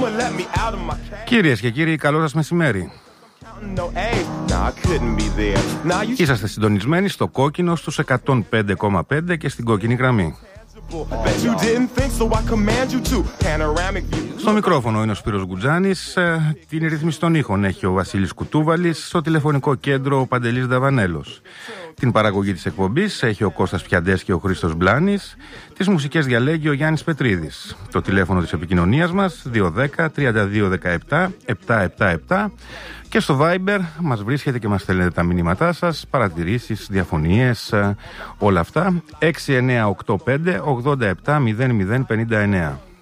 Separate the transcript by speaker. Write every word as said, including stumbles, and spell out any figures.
Speaker 1: Κυρίες και κύριοι, καλό σας μεσημέρι. Είσαστε συντονισμένοι στο κόκκινο στους εκατόν πέντε κόμμα πέντε και στην κόκκινη γραμμή. Στο μικρόφωνο είναι ο Σπύρος Γκουτζάνης, την ρύθμιση των ήχων έχει ο Βασίλης Κουτούβαλης, στο τηλεφωνικό κέντρο ο Παντελής Δαβανέλος. Την παραγωγή της εκπομπής έχει ο Κώστας Πιαντές και ο Χρήστος Μπλάνης, τις μουσικές διαλέγει ο Γιάννης Πετρίδης. Το τηλέφωνο της επικοινωνίας μας δύο ένα μηδέν τριάντα δύο δεκαεπτά επτακόσια εβδομήντα επτά και στο Viber μας βρίσκεται και μας στέλνετε τα μηνύματά σας, παρατηρήσεις, διαφωνίες, όλα αυτά έξι εννιά οκτώ πέντε ογδόντα επτά μηδέν μηδέν πενήντα εννέα.